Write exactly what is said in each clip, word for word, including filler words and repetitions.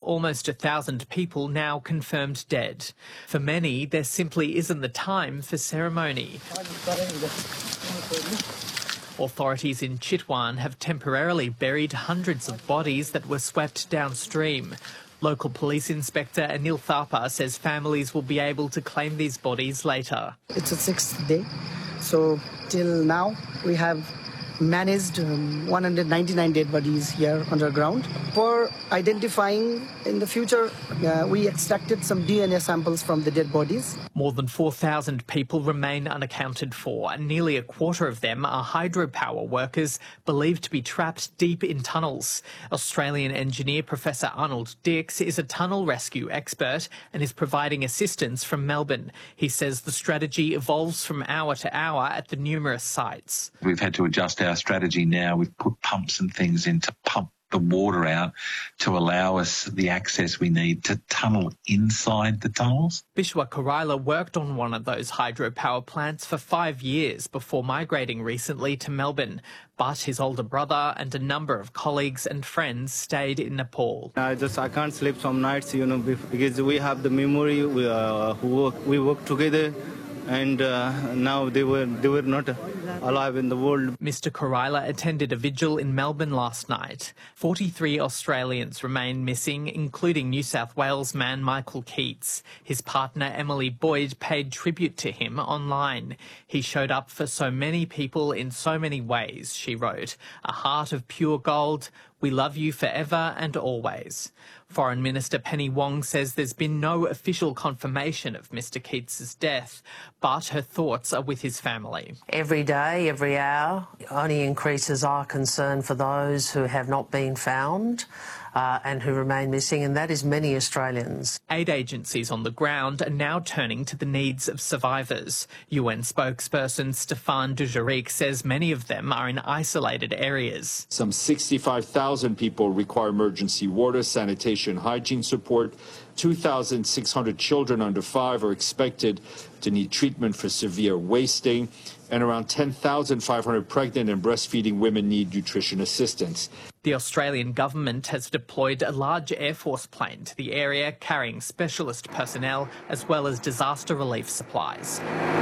almost a thousand people now confirmed dead. For many, there simply isn't the time for ceremony. Authorities in Chitwan have temporarily buried hundreds of bodies that were swept downstream. Local police inspector Anil Thapa says families will be able to claim these bodies later. It's a sixth day, so till now we have managed um, one hundred ninety-nine dead bodies here underground. For identifying in the future, uh, we extracted some D N A samples from the dead bodies. More than four thousand people remain unaccounted for, and nearly a quarter of them are hydropower workers believed to be trapped deep in tunnels. Australian engineer Professor Arnold Dix is a tunnel rescue expert and is providing assistance from Melbourne. He says the strategy evolves from hour to hour at the numerous sites. We've had to adjust our strategy now. We've put pumps and things in to pump the water out to allow us the access we need to tunnel inside the tunnels. Bishwa Karaila worked on one of those hydropower plants for five years before migrating recently to Melbourne. But his older brother and a number of colleagues and friends stayed in Nepal. I just I can't sleep some nights, you know, because we have the memory. We uh, work, we work together. And uh, now they were they were not alive in the world. Mister Karaila attended a vigil in Melbourne last night. forty-three Australians remain missing, including New South Wales man Michael Keats. His partner Emily Boyd paid tribute to him online. He showed up for so many people in so many ways, she wrote. A heart of pure gold. We love you forever and always. Foreign Minister Penny Wong says there's been no official confirmation of Mister Keats's death, but her thoughts are with his family. Every day, every hour, only increases our concern for those who have not been found uh, and who remain missing, and that is many Australians. Aid agencies on the ground are now turning to the needs of survivors. U N spokesperson Stéphane Dujarric says many of them are in isolated areas. Some sixty-five thousand people require emergency water, sanitation, hygiene support. two thousand six hundred children under five are expected to need treatment for severe wasting, and around ten thousand five hundred pregnant and breastfeeding women need nutrition assistance. The Australian government has deployed a large Air Force plane to the area carrying specialist personnel as well as disaster relief supplies.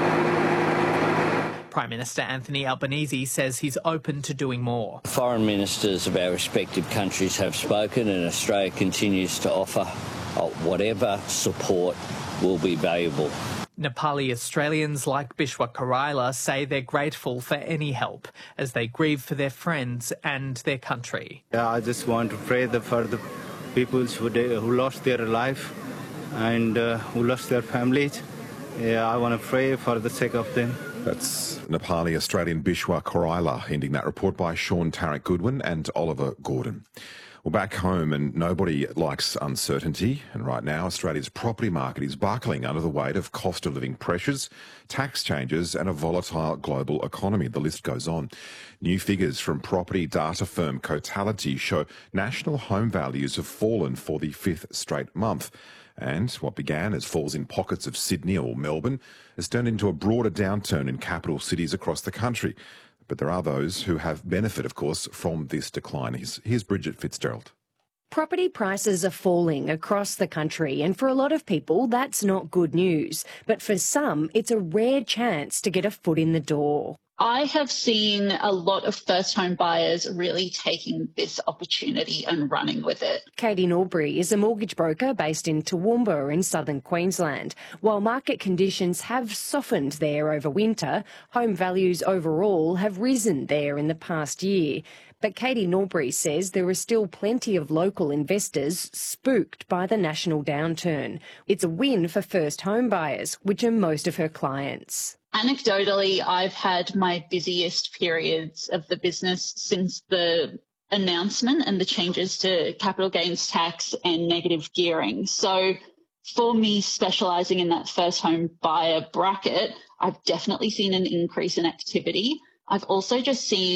Prime Minister Anthony Albanese says he's open to doing more. Foreign ministers of our respective countries have spoken, and Australia continues to offer whatever support will be valuable. Nepali Australians like Bishwa Karaila say they're grateful for any help as they grieve for their friends and their country. Yeah, I just want to pray for the people who, who lost their life and uh, who lost their families. Yeah, I want to pray for the sake of them. That's Nepali Australian Bishwa Karaila, ending that report by Sean Tarrant Goodwin and Oliver Gordon. Well, back home, and nobody likes uncertainty, and right now Australia's property market is buckling under the weight of cost of living pressures, tax changes and a volatile global economy. The list goes on. New figures from property data firm Cotality show national home values have fallen for the fifth straight month. And what began as falls in pockets of Sydney or Melbourne has turned into a broader downturn in capital cities across the country. But there are those who have benefit, of course, from this decline. Here's, here's Bridget Fitzgerald. Property prices are falling across the country, and for a lot of people, that's not good news. But for some, it's a rare chance to get a foot in the door. I have seen a lot of first home buyers really taking this opportunity and running with it. Katie Norbury is a mortgage broker based in Toowoomba in southern Queensland. While market conditions have softened there over winter, home values overall have risen there in the past year. But Katie Norbury says there are still plenty of local investors spooked by the national downturn. It's a win for first home buyers, which are most of her clients. Anecdotally, I've had my busiest periods of the business since the announcement and the changes to capital gains tax and negative gearing. So for me, specialising in that first home buyer bracket, I've definitely seen an increase in activity. I've also just seen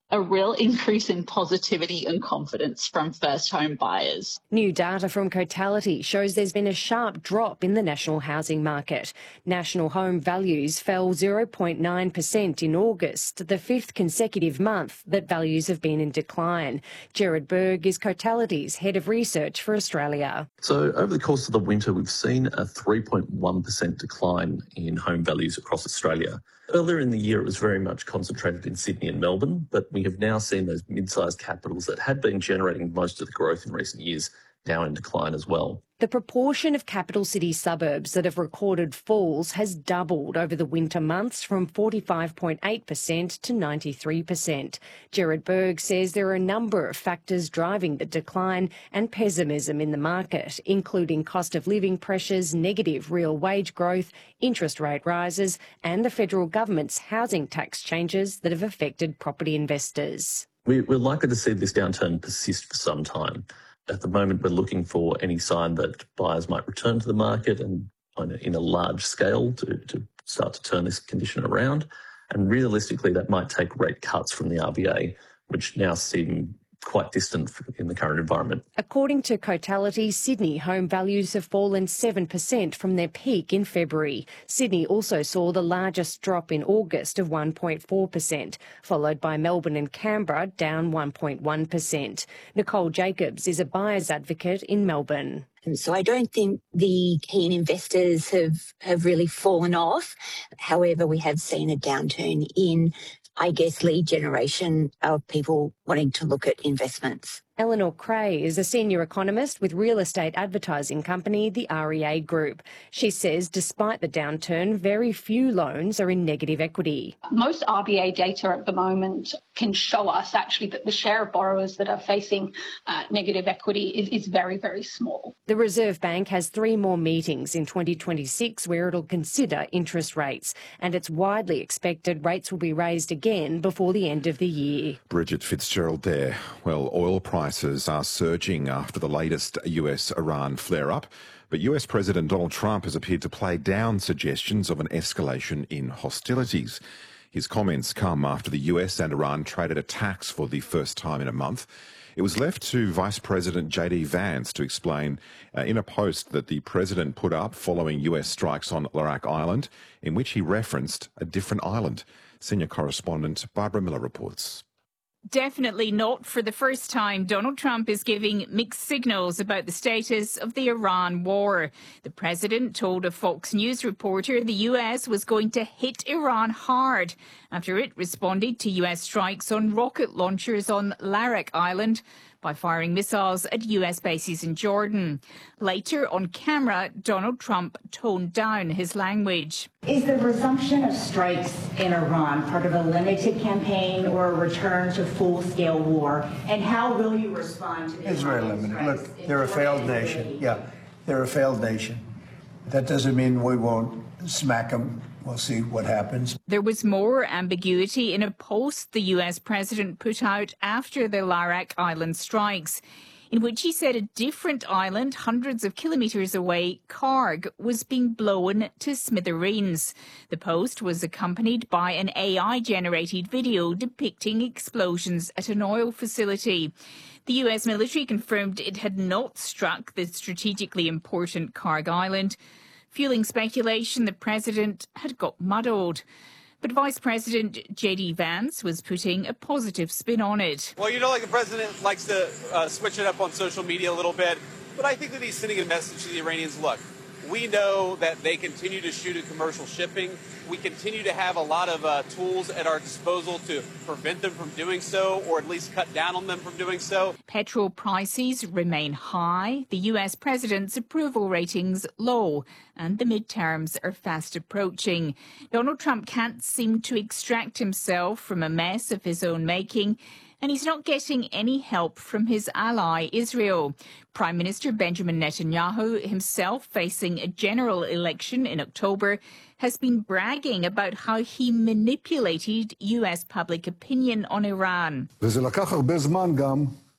a real increase in positivity and confidence from first home buyers. New data from Cotality shows there's been a sharp drop in the national housing market. National home values fell zero point nine percent in August, the fifth consecutive month that values have been in decline. Gerard Berg is Cotality's head of research for Australia. So over the course of the winter, we've seen a three point one percent decline in home values across Australia. Earlier in the year, it was very much concentrated in Sydney and Melbourne, but we have now seen those mid-sized capitals that had been generating most of the growth in recent years now in decline as well. The proportion of capital city suburbs that have recorded falls has doubled over the winter months from forty-five point eight percent to ninety-three percent. Gerard Berg says there are a number of factors driving the decline and pessimism in the market, including cost of living pressures, negative real wage growth, interest rate rises and the federal government's housing tax changes that have affected property investors. We're likely to see this downturn persist for some time. At the moment, we're looking for any sign that buyers might return to the market and in a large scale to, to start to turn this condition around. And realistically, that might take rate cuts from the R B A, which now seem quite distant in the current environment. According to Cotality, Sydney home values have fallen seven percent from their peak in February. Sydney also saw the largest drop in August of one point four percent, followed by Melbourne and Canberra, down one point one percent. Nicole Jacobs is a buyer's advocate in Melbourne. So I don't think the keen investors have, have really fallen off. However, we have seen a downturn in, I guess, lead generation of people wanting to look at investments. Eleanor Cray is a senior economist with real estate advertising company, the R E A Group. She says despite the downturn, very few loans are in negative equity. Most R B A data at the moment can show us actually that the share of borrowers that are facing uh, negative equity is, is very, very small. The Reserve Bank has three more meetings in twenty twenty-six where it'll consider interest rates, and it's widely expected rates will be raised again before the end of the year. Bridget Fitzgerald there. Well, oil prices are surging after the latest U S Iran flare-up, but U S President Donald Trump has appeared to play down suggestions of an escalation in hostilities. His comments come after the U S and Iran traded attacks for the first time in a month. It was left to Vice President J D Vance to explain uh, in a post that the president put up following U S strikes on Larak Island, in which he referenced a different island. Senior correspondent Barbara Miller reports. Definitely not for the first time. Donald Trump is giving mixed signals about the status of the Iran war. The president told a Fox News reporter the U S was going to hit Iran hard after it responded to U S strikes on rocket launchers on Larak Island by firing missiles at U S bases in Jordan. Later on camera, Donald Trump toned down his language. Is the resumption of strikes in Iran part of a limited campaign or a return to full-scale war? And how will you respond to this? It's very limited. Look, they're a failed nation. Yeah, they're a failed nation. That doesn't mean we won't smack them. We'll see what happens. There was more ambiguity in a post the U S president put out after the Larak Island strikes, in which he said a different island hundreds of kilometres away, Karg, was being blown to smithereens. The post was accompanied by an A I-generated video depicting explosions at an oil facility. The U S military confirmed it had not struck the strategically important Karg Island, fueling speculation the president had got muddled. But Vice President J D Vance was putting a positive spin on it. Well, you know, like the president likes to uh, switch it up on social media a little bit, but I think that he's sending a message to the Iranians. Look, we know that they continue to shoot at commercial shipping. We continue to have a lot of uh, tools at our disposal to prevent them from doing so, or at least cut down on them from doing so. Petrol prices remain high, the U S president's approval ratings low, and the midterms are fast approaching. Donald Trump can't seem to extract himself from a mess of his own making, and he's not getting any help from his ally, Israel. Prime Minister Benjamin Netanyahu, himself facing a general election in October, has been bragging about how he manipulated U S public opinion on Iran. וזה לקח הרבה זמן גם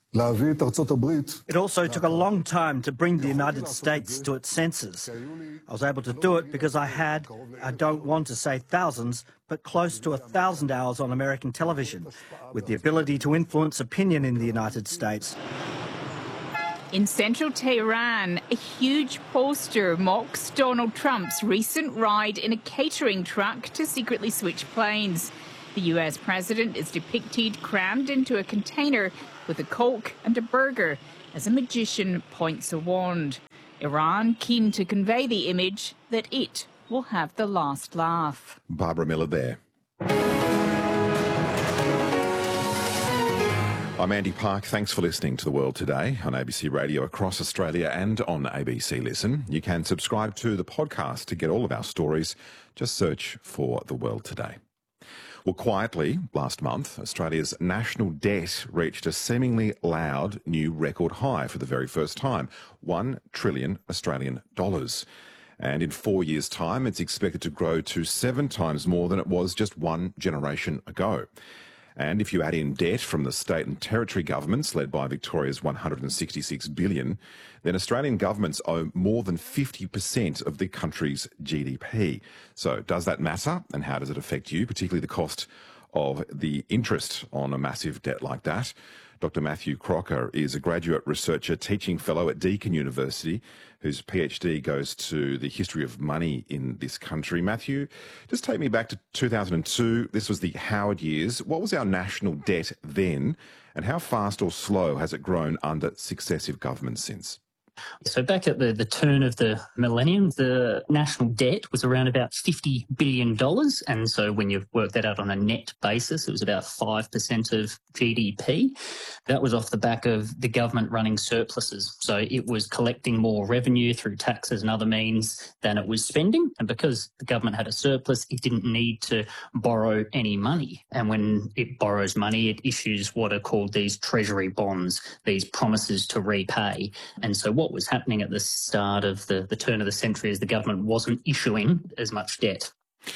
It also took a long time to bring the United States to its senses. I was able to do it because I had, I don't want to say thousands, but close to a thousand hours on American television, with the ability to influence opinion in the United States. In central Tehran, a huge poster mocks Donald Trump's recent ride in a catering truck to secretly switch planes. The U S president is depicted crammed into a container with a Coke and a burger as a magician points a wand. Iran keen to convey the image that it will have the last laugh. Barbara Miller there. I'm Andy Park. Thanks for listening to The World Today on A B C Radio across Australia and on A B C Listen. You can subscribe to the podcast to get all of our stories. Just search for The World Today. Well, quietly, last month, Australia's national debt reached a seemingly loud new record high for the very first time, one trillion Australian dollars. And in four years' time, it's expected to grow to seven times more than it was just one generation ago. And if you add in debt from the state and territory governments, led by Victoria's one hundred sixty-six billion dollars, then Australian governments owe more than fifty percent of the country's G D P. So does that matter, and how does it affect you, particularly the cost of the interest on a massive debt like that? Doctor Matthew Crocker is a graduate researcher, teaching fellow at Deakin University, whose PhD goes to the history of money in this country. Matthew, just take me back to two thousand two. This was the Howard years. What was our national debt then, and how fast or slow has it grown under successive governments since? So back at the, the turn of the millennium, the national debt was around about fifty billion dollars. And so when you work that out on a net basis, it was about five percent of G D P. That was off the back of the government running surpluses. So it was collecting more revenue through taxes and other means than it was spending. And because the government had a surplus, it didn't need to borrow any money. And when it borrows money, it issues what are called these treasury bonds, these promises to repay. And so what What was happening at the start of the, the turn of the century is the government wasn't issuing as much debt.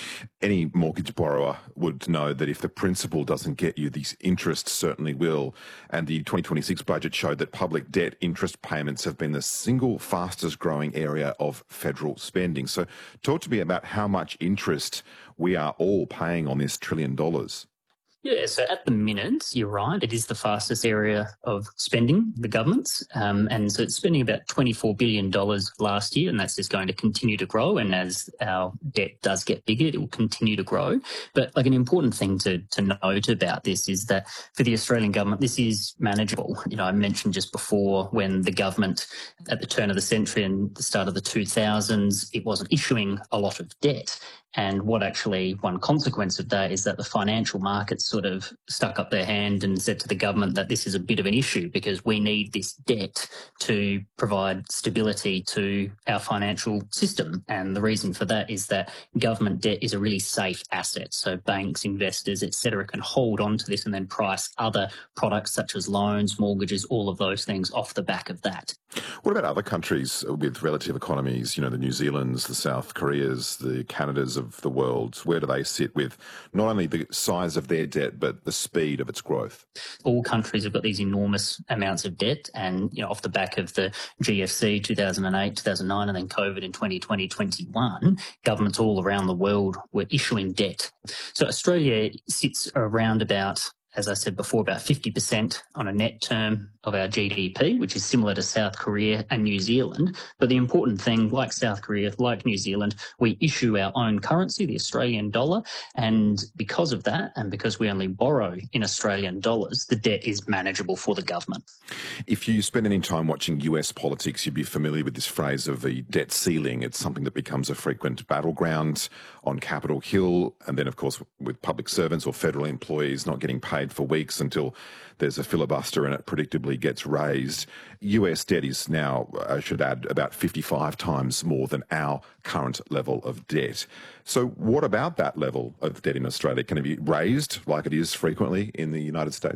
Any mortgage borrower would know that if the principal doesn't get you, the interest certainly will. And the twenty twenty-six budget showed that public debt interest payments have been the single fastest growing area of federal spending. So talk to me about how much interest we are all paying on this trillion dollars. Yeah, so at the minute, you're right, it is the fastest area of spending, the government's. Um, and so it's spending about twenty-four billion dollars last year, and that's just going to continue to grow. And as our debt does get bigger, it will continue to grow. But like an important thing to, to note about this is that for the Australian government, this is manageable. You know, I mentioned just before when the government at the turn of the century and the start of the two thousands, it wasn't issuing a lot of debt. And what actually, one consequence of that is that the financial markets sort of stuck up their hand and said to the government that this is a bit of an issue because we need this debt to provide stability to our financial system. And the reason for that is that government debt is a really safe asset. So banks, investors, et cetera, can hold on to this and then price other products such as loans, mortgages, all of those things off the back of that. What about other countries with relative economies, you know, the New Zealands, the South Koreas, the Canadas of the world? Where do they sit with not only the size of their debt, but the speed of its growth? All countries have got these enormous amounts of debt. And, you know, off the back of the G F C two thousand eight, two thousand nine, and then COVID in twenty twenty, twenty-one, governments all around the world were issuing debt. So Australia sits around about, as I said before, about fifty percent on a net term of our G D P, which is similar to South Korea and New Zealand. But the important thing, like South Korea, like New Zealand, we issue our own currency, the Australian dollar. And because of that, and because we only borrow in Australian dollars, the debt is manageable for the government. If you spend any time watching U S politics, you'd be familiar with this phrase of the debt ceiling. It's something that becomes a frequent battleground on Capitol Hill. And then, of course, with public servants or federal employees not getting paid for weeks until there's a filibuster and it predictably gets raised. U S debt is now, I should add, about fifty-five times more than our current level of debt. So what about that level of debt in Australia? Can it be raised like it is frequently in the United States?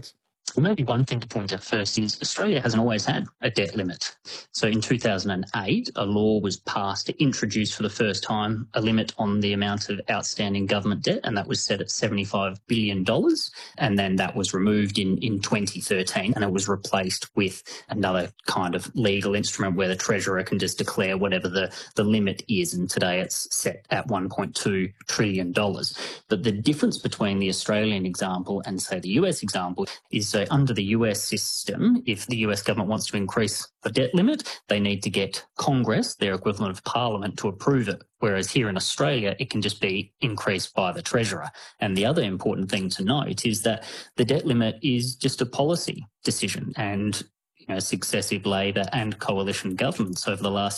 Well, maybe one thing to point out first is Australia hasn't always had a debt limit. So in two thousand eight, a law was passed to introduce for the first time a limit on the amount of outstanding government debt, and that was set at seventy-five billion dollars. And then that was removed in, in twenty thirteen, and it was replaced with another kind of legal instrument where the Treasurer can just declare whatever the, the limit is. And today it's set at one point two trillion dollars. But the difference between the Australian example and, say, the U S example is so under the U S system, if the U S government wants to increase the debt limit, they need to get Congress, their equivalent of Parliament, to approve it. Whereas here in Australia, it can just be increased by the Treasurer. And the other important thing to note is that the debt limit is just a policy decision, and you know, successive Labor and coalition governments over the last